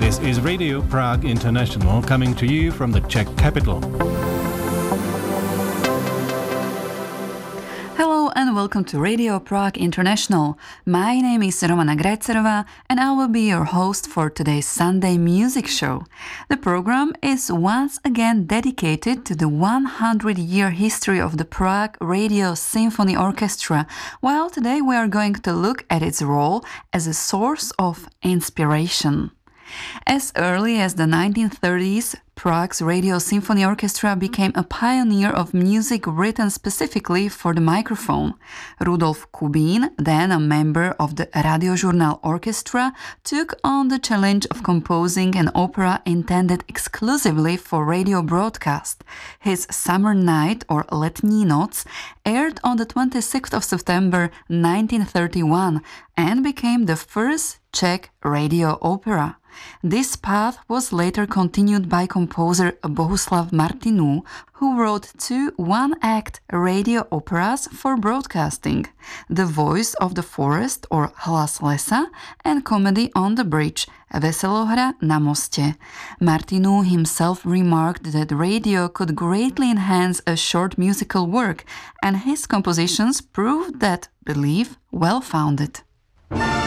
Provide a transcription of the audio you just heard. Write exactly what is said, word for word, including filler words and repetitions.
This is Radio Prague International coming to you from the Czech capital. Hello and welcome to Radio Prague International. My name is Romana Grajcerova and I will be your host for today's Sunday music show. The program is once again dedicated to the one hundred year history of the Prague Radio Symphony Orchestra, while today we are going to look at its role as a source of inspiration. As early as the nineteen thirties, Prague's Radio Symphony Orchestra became a pioneer of music written specifically for the microphone. Rudolf Kubín, then a member of the Radiožurnál Orchestra, took on the challenge of composing an opera intended exclusively for radio broadcast. His Summer Night, or Letní noc, aired on the twenty-sixth of September nineteen thirty-one and became the first Czech radio opera. This path was later continued by composer Bohuslav Martinů, who wrote two one-act radio operas for broadcasting, The Voice of the Forest, or Hlas lesa, and Comedy on the Bridge, Veselohra na mostě. Martinů himself remarked that radio could greatly enhance a short musical work, and his compositions proved that belief well-founded.